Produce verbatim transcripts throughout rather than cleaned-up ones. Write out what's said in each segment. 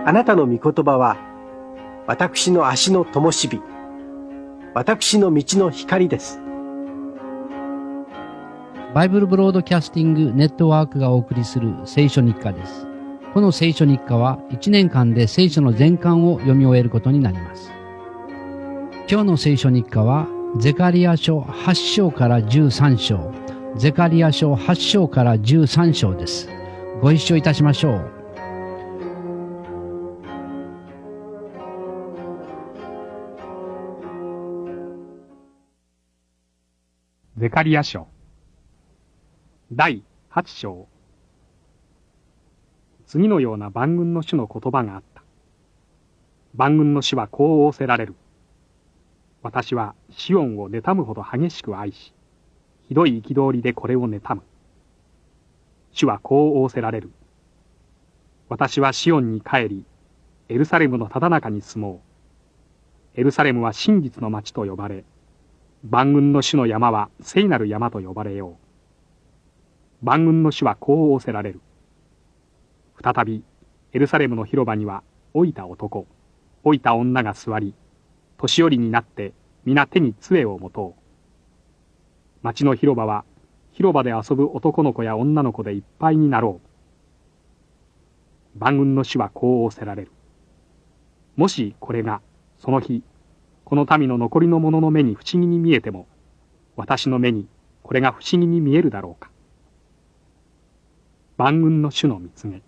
あなたの御言葉は私の足の灯火、私の道の光です。 バイブルブロードキャスティングネットワークがお送りする聖書日課です。この聖書日課はいちねんかんで聖書の全巻を読み終えることになります。今日の聖書日課はゼカリヤ書はち章からじゅうさん章、ゼカリヤ書はち章からじゅうさん章です。ご一緒いたしましょう。 ゼカリヤ書だいはち章。次のような万軍の主の言葉があった。万軍の主はこう仰せられる。私はシオンを妬むほど激しく愛し、ひどい憤りでこれを妬む。主はこう仰せられる。私はシオンに帰り、エルサレムのただ中に住もう。エルサレムは真実の町と呼ばれ、万軍の主の山は聖なる山と呼ばれよう。万軍の主はこう仰せられる。再びエルサレムの広場には老いた男、老いた女が座り、年寄りになって皆手に杖を持とう。町の広場は広場で遊ぶ男の子や女の子でいっぱいになろう。万軍の主はこう仰せられる。もしこれがその日、この民の残りの者の目に不思議に見えても、私の目にこれが不思議に見えるだろうか。万軍の主の見告げ。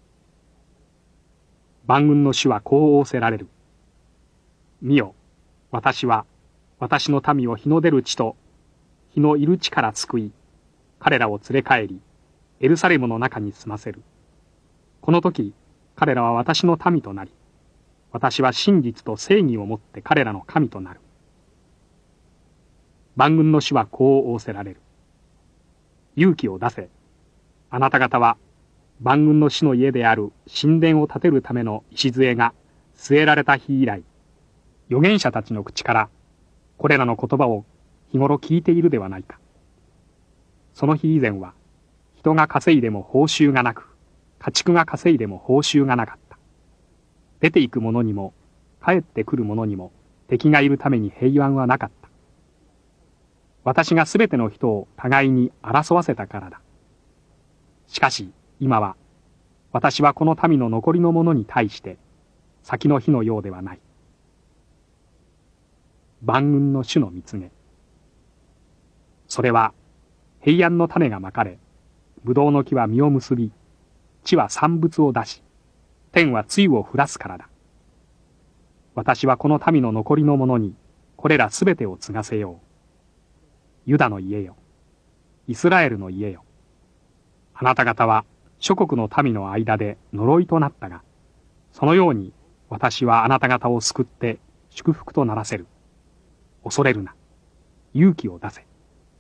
万軍の主はこう仰せられる。見よ、私は私の民を日の出る地と日のいる地から救い、彼らを連れ帰り、エルサレムの中に住ませる。この時、彼らは私の民となり、私は真実と正義をもって彼らの神となる。万軍の主はこう仰せられる。勇気を出せ。あなた方は万軍の主の家である神殿を建てるための礎が据えられた日以来、預言者たちの口からこれらの言葉を日頃聞いているではないか。その日以前は人が稼いでも報酬がなく、家畜が稼いでも報酬がなかった。出て行く者にも帰ってくる者にも敵がいるために平安はなかった。私がすべての人を互いに争わせたからだ。しかし今は私はこの民の残りの者に対して先の日のようではない。万軍の主の見告げ。それは平安の種がまかれ、ブドウの木は実を結び、地は産物を出し、天は露を降らすからだ。私はこの民の残りの者にこれらすべてを継がせよう。ユダの家よ、イスラエルの家よ。あなた方は諸国の民の間で呪いとなったが、そのように私はあなた方を救って祝福とならせる。恐れるな。勇気を出せ。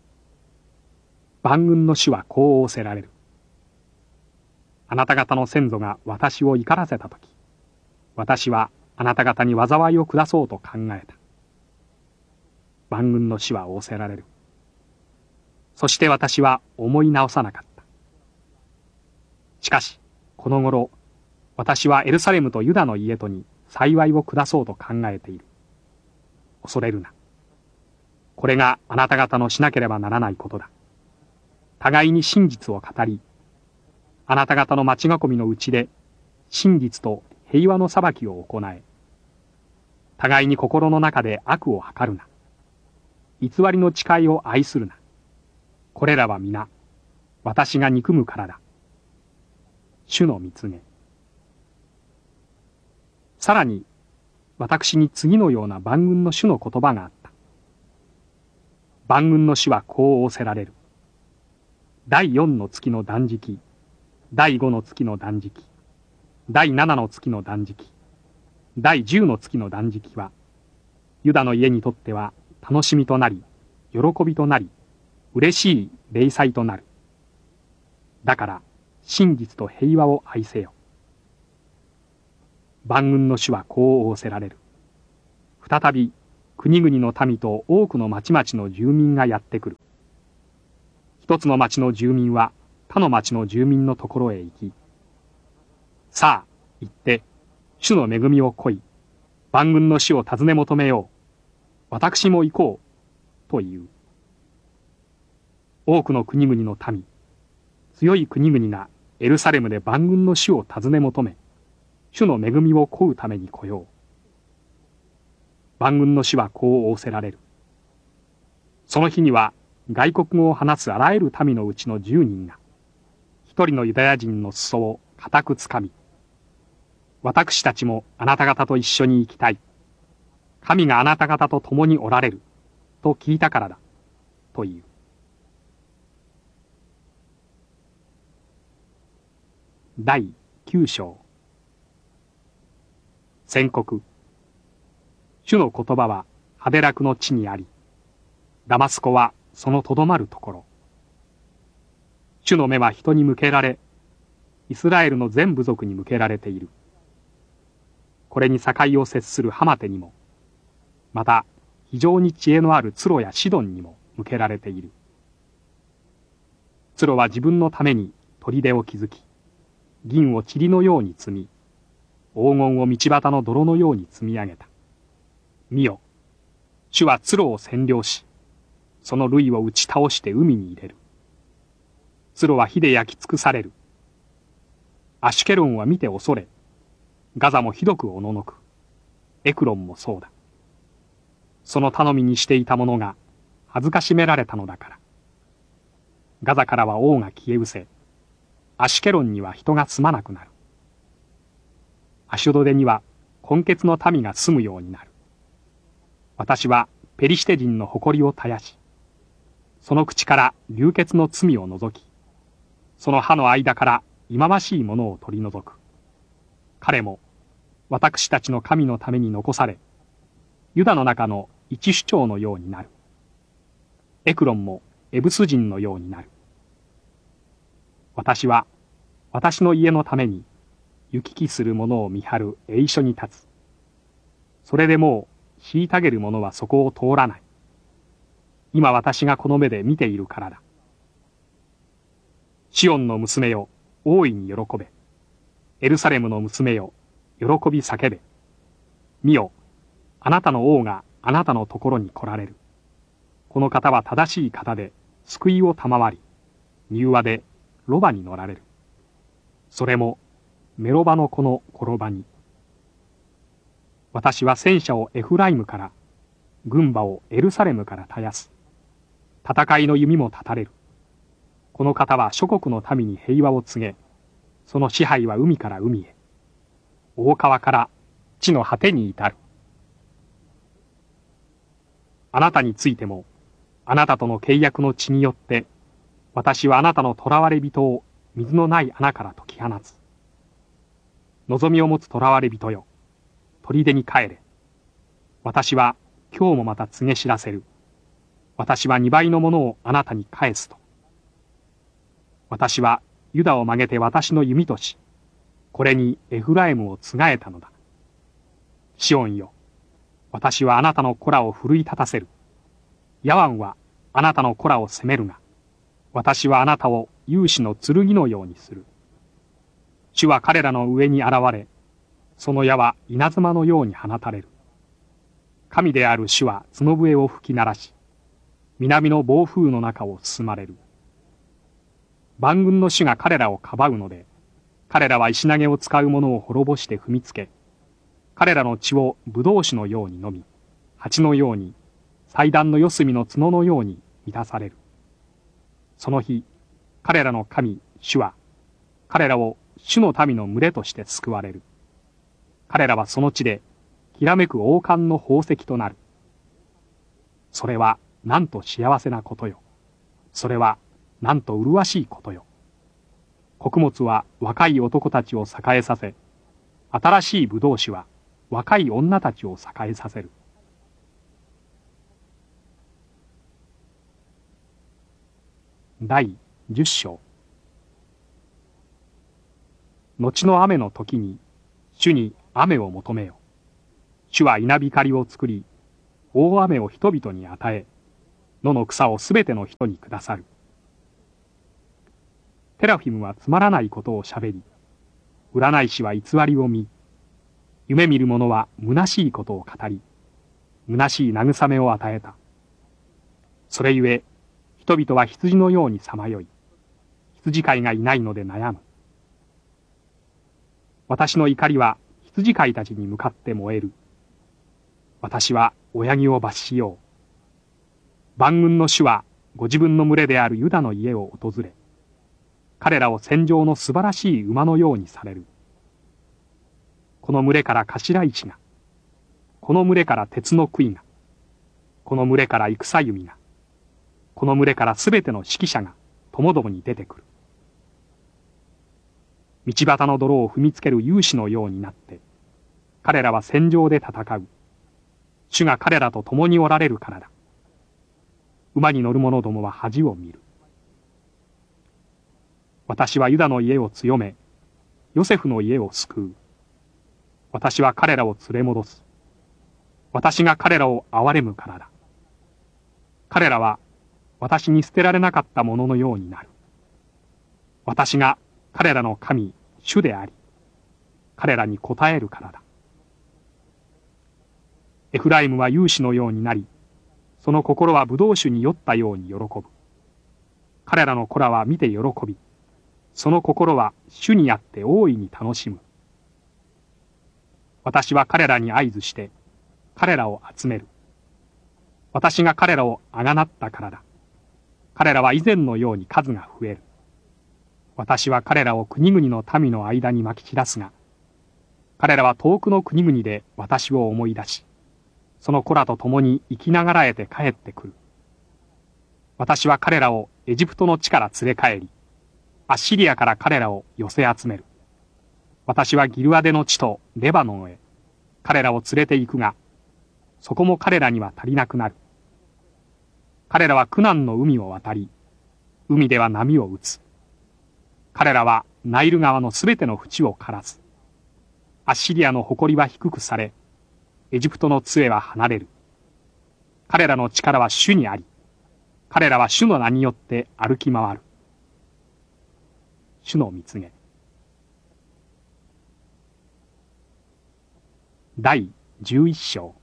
万軍の主はこう仰せられる。あなた方の先祖が私を怒らせたとき、私はあなた方に災いを下そうと考えた。万軍の主は仰せられる。そして私は思い直さなかった。しかし、この頃、私はエルサレムとユダの家とに幸いを下そうと考えている。恐れるな。これがあなた方のしなければならないことだ。互いに真実を語り、あなた方の町囲みのうちで真実と平和の裁きを行え。互いに心の中で悪を図るな。偽りの誓いを愛するな。これらは皆、私が憎むからだ。主の見告げ。さらに、私に次のような万軍の主の言葉があった。万軍の主はこう仰せられる。第四の月の断食、第五の月の断食、第七の月の断食、第十の月の断食は、ユダの家にとっては楽しみとなり、喜びとなり、嬉しい礼祭となる。だから、真実と平和を愛せよ。万軍の主はこう仰せられる。再び、国々の民と多くの町々の住民がやってくる。一つの町の住民は他の町の住民のところへ行き、さあ、行って、 主の恵みを乞い、万軍の主を尋ね求めよう。私も行こう。という。多くの国々の民、強い国々がエルサレムで万軍の主を尋ね求め、主の恵みを乞うために来よう。万軍の主はこう仰せられる。その日には外国語を話すあらゆる民のうちの十人が、一人のユダヤ人の裾を固くつかみ、私たちもあなた方と一緒に行きたい。神があなた方と共におられる。と聞いたからだ。という。第九章。宣告。主の言葉はハデラクの地にあり、ダマスコはそのとどまるところ。主の目は人に向けられ、イスラエルの全部族に向けられている。これに境を接するハマテにも、また非常に知恵のあるツロやシドンにも向けられている。ツロは自分のために砦を築き、銀を塵のように積み、黄金を道端の泥のように積み上げた。見よ、主はツロを占領し、その塁を打ち倒して海に入れる。ツロは火で焼き尽くされる。アシュケロンは見て恐れ、ガザもひどくおののく。エクロンもそうだ。その頼みにしていたものが恥ずかしめられたのだから。ガザからは王が消え失せ、アシュケロンには人が住まなくなる。アシュドデには根血の民が住むようになる。私はペリシテ人の誇りを絶やし、その口から流血の罪を除き、その歯の間から忌まわしいものを取り除く。彼も私たちの神のために残され、ユダの中の一首長のようになる。エクロンもエブス人のようになる。私は私の家のために行き来する者を見張る栄所に立つ。それでもう虐げる者はそこを通らない。今私がこの目で見ているからだ。シオンの娘よ、大いに喜べ。エルサレムの娘よ、喜び叫べ。見よ、あなたの王があなたのところに来られる。この方は正しい方で救いを賜り、柔和でロバに乗られる。それもメロバの子の転ばに。私は戦車をエフライムから、軍馬をエルサレムから絶やす。戦いの弓も断たれる。この方は諸国の民に平和を告げ、その支配は海から海へ、大川から地の果てに至る。あなたについても、あなたとの契約の地によって、私はあなたの囚われ人を水のない穴から解き放つ。望みを持つ囚われ人よ、砦に帰れ。私は今日もまた告げ知らせる。私は二倍のものをあなたに返すと。私はユダを曲げて私の弓とし、これにエフライムをつがえたのだ。シオンよ、私はあなたの子らを奮い立たせる。ヤワンはあなたの子らを責めるが、私はあなたを勇士の剣のようにする。主は彼らの上に現れ、その矢は稲妻のように放たれる。神である主は角笛を吹き鳴らし、南の暴風の中を進まれる。万軍の主が彼らをかばうので、彼らは石投げを使う者を滅ぼして踏みつけ、彼らの血を葡萄酒のように飲み、蜂のように、祭壇の四隅の角のように満たされる。その日、彼らの神、主は、彼らを主の民の群れとして救われる。彼らはその地で、きらめく王冠の宝石となる。それは、なんと幸せなことよ。それは、なんと麗しいことよ。穀物は若い男たちを栄えさせ、新しい葡萄酒は若い女たちを栄えさせる。第十章。後の雨の時に、主に雨を求めよ。主は稲光を作り、大雨を人々に与え、野の草をすべての人にくださる。テラフィムはつまらないことをしゃべり、占い師は偽りを見、 夢見る者は虚しいことを語り、虚しい慰めを与えた。それゆえ、人々は羊のようにさまよい、羊飼いがいないので悩む。私の怒りは羊飼いたちに向かって燃える。私は親木を罰しよう。万軍の主はご自分の群れであるユダの家を訪れ、彼らを戦場の素晴らしい馬のようにされる。この群れから頭石が、この群れから鉄の杭が、この群れから戦弓が、この群れからすべての指揮者がともどもに出てくる。道端の泥を踏みつける勇士のようになって、彼らは戦場で戦う。主が彼らと共におられるからだ。馬に乗る者どもは恥を見る。私はユダの家を強め、ヨセフの家を救う。私は彼らを連れ戻す。私が彼らを憐れむからだ。彼らは私に捨てられなかったもののようになる。私が彼らの神、主であり、彼らに応えるからだ。エフライムは勇士のようになり、その心はブドウ酒に酔ったように喜ぶ。彼らの子らは見て喜び、その心は主にあって大いに楽しむ。私は彼らに合図して、彼らを集める。私が彼らをあがなったからだ。彼らは以前のように数が増える。私は彼らを国々の民の間にまき散らすが、彼らは遠くの国々で私を思い出し、その子らと共に生きながらえて帰ってくる。私は彼らをエジプトの地から連れ帰り、アッシリアから彼らを寄せ集める。私はギルアデの地とレバノンへ彼らを連れて行くが、そこも彼らには足りなくなる。彼らは苦難の海を渡り、海では波を打つ。彼らはナイル川のすべての淵を枯らす。アッシリアの誇りは低くされ、エジプトの杖は離れる。彼らの力は主にあり、彼らは主の名によって歩き回る。主の蜜げ。第十一章。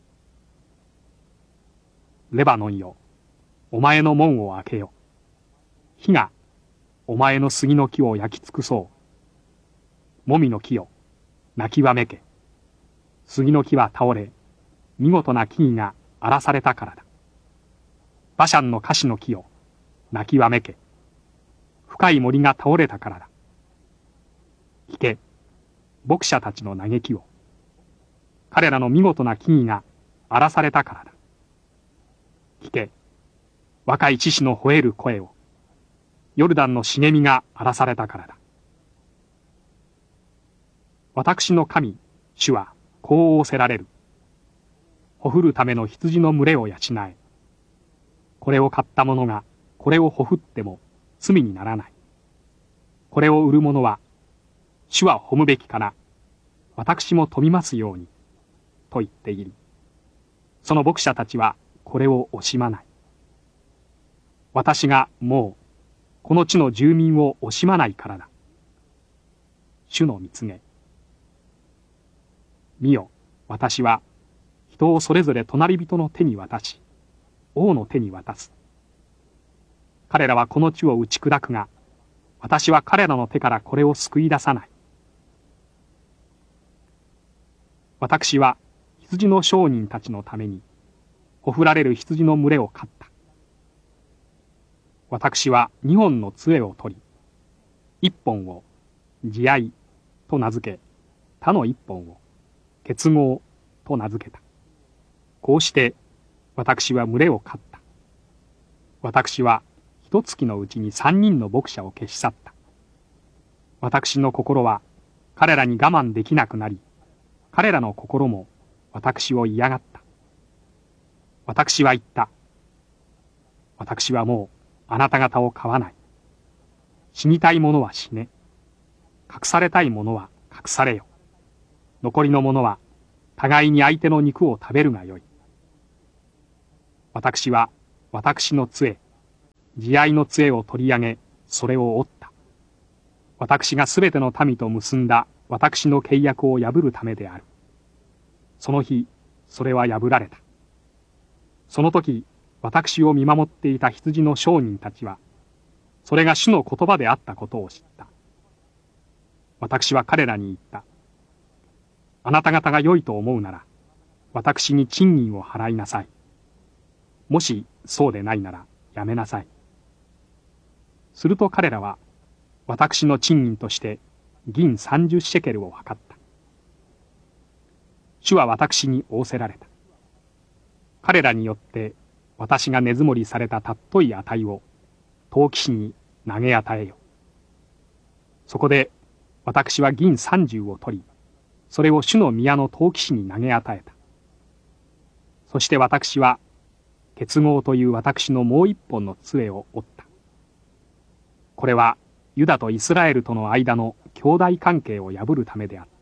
レバノンよ、お前の門を開けよ。火がお前の杉の木を焼き尽くそう。もみの木よ、泣きわめけ。杉の木は倒れ、見事な木々が荒らされたからだ。バシャンのカシの木よ、泣きわめけ。深い森が倒れたからだ。聞け、牧者たちの嘆きを。彼らの見事な木々が荒らされたからだ。聞け、若い獅子の吠える声を。ヨルダンの茂みが荒らされたからだ。私の神、主はこう仰せられる。ほふるための羊の群れを養え。これを買った者がこれをほふっても罪にならない。これを売る者は、主は褒むべきから、私も富みますように、と言っている。その牧者たちはこれを惜しまない。私がもう、この地の住民を惜しまないからだ。主の蜜げ。見よ、私は、人をそれぞれ隣人の手に渡し、王の手に渡す。彼らはこの地を打ち砕くが、私は彼らの手からこれを救い出さない。私は羊の商人たちのために、ほふられる羊の群れを飼った。私は二本の杖を取り、一本を慈愛と名付け、他の一本を結合と名付けた。こうして私は群れを飼った。私は一月のうちに三人の牧者を消し去った。私の心は彼らに我慢できなくなり、彼らの心も私を嫌がった。私は言った。私はもうあなた方を飼わない。死にたい者は死ね。隠されたい者は隠されよ。残りの者は互いに相手の肉を食べるがよい。私は私の杖、慈愛の杖を取り上げ、それを折った。私がすべての民と結んだ私の契約を破るためである。 その日、それは破られた。その時、私を見守っていた羊の商人たちは、それが主の言葉であったことを知った。私は彼らに言った。あなた方が良いと思うなら、私に賃金を払いなさい。もしそうでないならやめなさい。すると彼らは、私の賃金として銀三十シェケルを測った。主は私に仰せられた。彼らによって私が根積もりされた尊い値を陶器師に投げ与えよ。そこで私は銀三十を取り、それを主の宮の陶器師に投げ与えた。そして私は結合という私のもう一本の杖を折った。これはユダとイスラエルとの間の兄弟関係を破るためであった。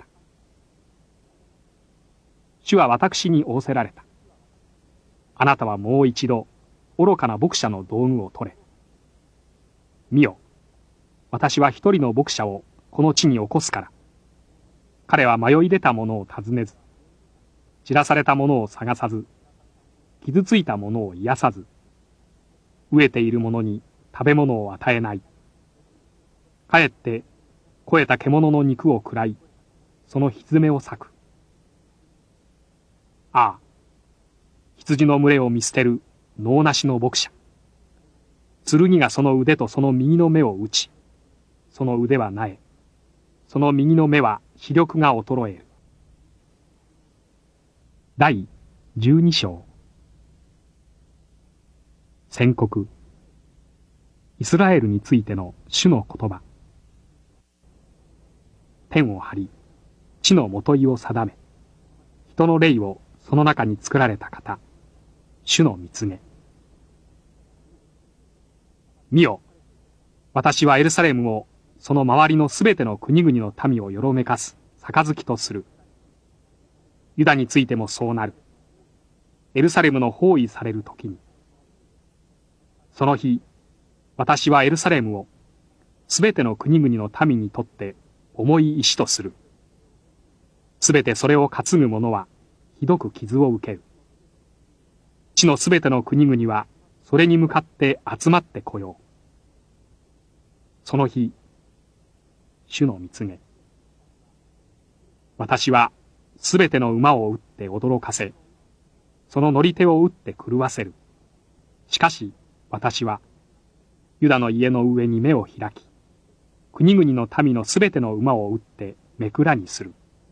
主は私に仰せられた。あなたはもう一度愚かな牧者の道具を取れ。見よ、私は一人の牧者をこの地に起こすから。彼は迷い出たものを尋ねず、散らされたものを探さず、傷ついたものを癒さず、飢えているものに食べ物を与えない。かえって肥えた獣の肉を食らい、そのひづめを裂く。ああ、羊の群れを見捨てる能なしの牧者。剣がその腕とその右の目を打ち、その腕はなえ、その右の目は視力が衰える。第十二章。宣告。イスラエルについての主の言葉。天を張り、地のもといを定め、人の霊をその中に作られた方、主の蜜げ。見よ、私はエルサレムをその周りのすべての国々の民をよろめかす杯とする。ユダについてもそうなる。エルサレムの包囲される時に。その日、私はエルサレムをすべての国々の民にとって重い石とする。すべてそれを担ぐ者はひどく傷を受ける。地のすべての国々はそれに向かって集まってこよう。その日、主の蜜げ。私はすべての馬を打って驚かせ、その乗り手を打って狂わせる。しかし私は、ユダの家の上に目を開き、国々の民のすべての馬を打ってめくらにする。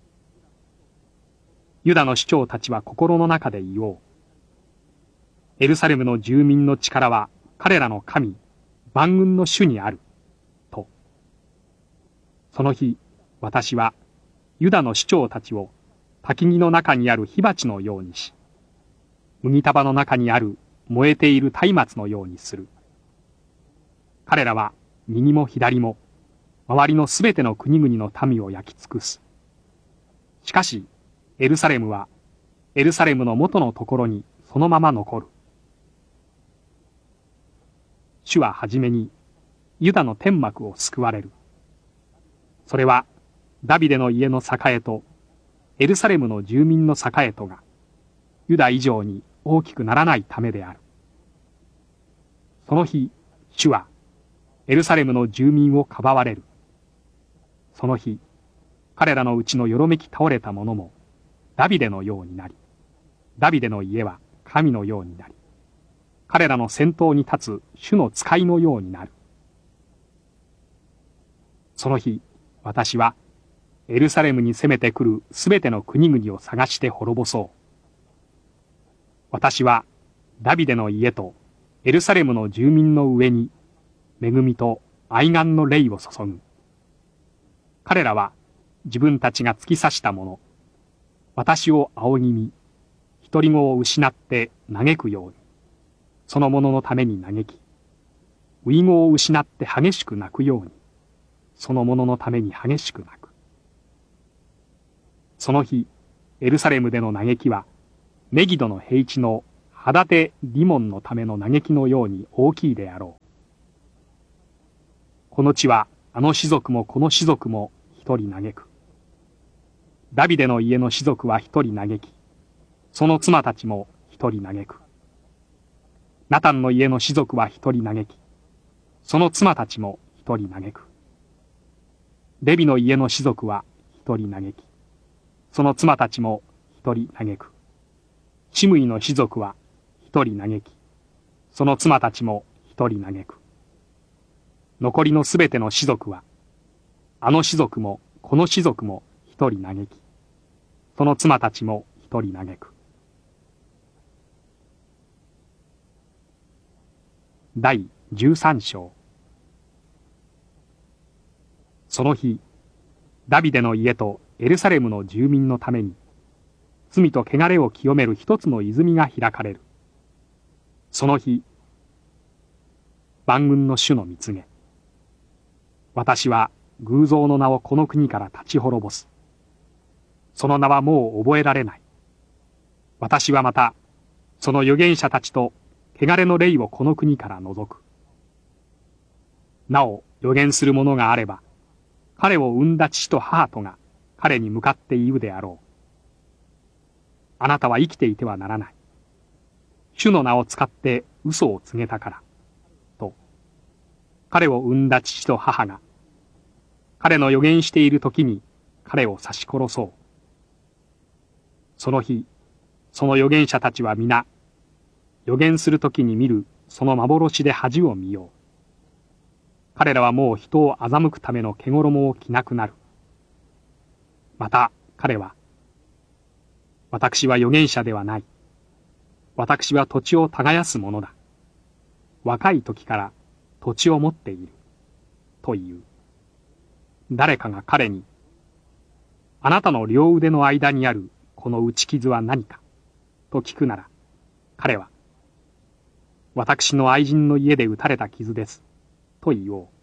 ユダの首長たちは心の中で言おう。エルサレムの住民の力は彼らの神、万軍の主にある。と。その日、私はユダの首長たちを焚き木の中にある火鉢のようにし、麦束の中にある燃えている松明のようにする。彼らは右も左も周りのすべての国々の民を焼き尽くす。しかしエルサレムはエルサレムの元のところにそのまま残る。主ははじめにユダの天幕を救われる。それはダビデの家の栄とエルサレムの住民の栄とがユダ以上に大きくならないためである。その日、主はエルサレムの住民をかばわれる。その日、彼らのうちのよろめき倒れた者もダビデのようになり、ダビデの家は神のようになり、彼らの先頭に立つ主の使いのようになる。その日、私はエルサレムに攻めてくるすべての国々を探して滅ぼそう。私はダビデの家とエルサレムの住民の上に恵みと愛願の霊を注ぐ。彼らは自分たちが突き刺したもの、私を仰ぎ見、独り子を失って嘆くように、その者のために嘆き、遺語を失って激しく泣くように、その者のために激しく泣く。その日、エルサレムでの嘆きは、メギドの平地の肌手リモンのための嘆きのように大きいであろう。この地はあの士族もこの士族も一人嘆く。ダビデの家の士族は一人嘆き、 その妻たちも一人嘆く。ナタンの家の士族は一人嘆き、その妻たちも一人嘆く。レビの家の士族は一人嘆き、その妻たちも一人嘆く。シムイの士族は一人嘆き、その妻たちも一人嘆く。残りのすべての士族は、あの士族もこの士族も一人嘆き、その妻たちも一人嘆く。第十三章。その日、ダビデの家とエルサレムの住民のために、罪と汚れを清める一つの泉が開かれる。その日、万軍の主の蜜げ。私は偶像の名をこの国から立ち滅ぼす。その名はもう覚えられない。私はまた、その預言者たちと汚れの霊をこの国から除く。なお預言するものがあれば、彼を産んだ父と母とが彼に向かって言うであろう。あなたは生きていてはならない。主の名を使って嘘を告げたから。と、彼を産んだ父と母が、彼の預言している時に彼を刺し殺そう。その日、その預言者たちは皆、預言する時に見るその幻で恥を見よう。彼らはもう人を欺くための毛衣を着なくなる。また彼は、私は預言者ではない。私は土地を耕す者だ。若い時から土地を持っている。という。誰かが彼に、あなたの両腕の間にあるこの打ち傷は何かと聞くなら、彼は、私の愛人の家で打たれた傷です。と言おう。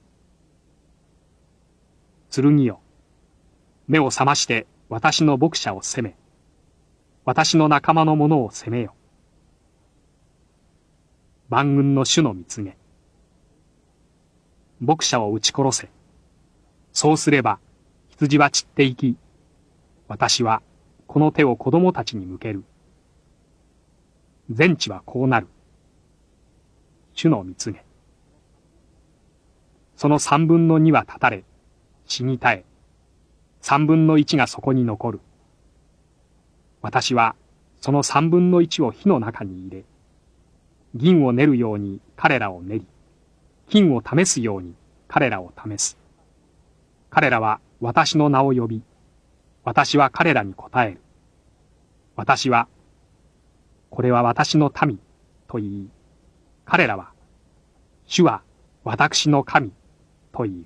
剣よ、目を覚まして私の牧者を責め、私の仲間の者を責めよ。万軍の主の蜜げ。牧者を撃ち殺せ。そうすれば羊は散っていき、私はこの手を子供たちに向ける。全地はこうなる。主の蜜げ。その三分の二は断たれ、死に絶え、三分の一がそこに残る。私はその三分の一を火の中に入れ、銀を練るように彼らを練り、金を試すように彼らを試す。彼らは私の名を呼び、私は彼らに答える。私は、これは私の民と言い、彼らは、主は私の神と言う。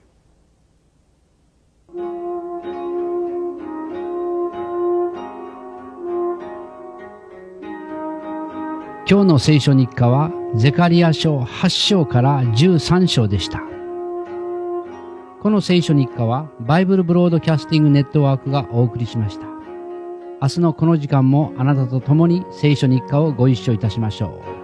今日の聖書日課はゼカリア書はち章からじゅうさん章でした。この聖書日課はバイブルブロードキャスティングネットワークがお送りしました。明日のこの時間もあなたと共に聖書日課をご一緒いたしましょう。